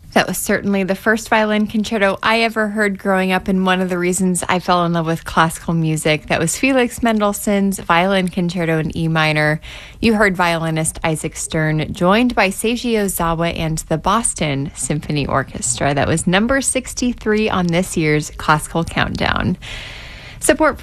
That was certainly the first violin concerto I ever heard growing up, and one of the reasons I fell in love with classical music. That was Felix Mendelssohn's Violin Concerto in E minor. You heard violinist Isaac Stern, joined by Seiji Ozawa and the Boston Symphony Orchestra. That was number 63 on this year's Classical Countdown. Support for